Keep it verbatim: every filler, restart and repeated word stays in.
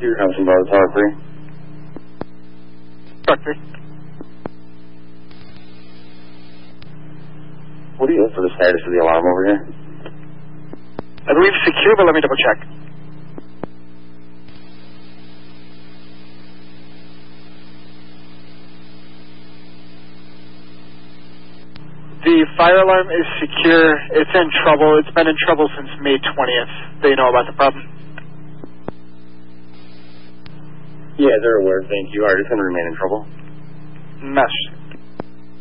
Your house and Bravo Tower three. Truck three. What do you look for the status of the alarm over here? I believe secure, but let me double check. The fire alarm is secure. It's in trouble. It's been in trouble since May twentieth. They know about the problem. Yeah, they're aware. Thank you. All right, it's going to remain in trouble. Mesh.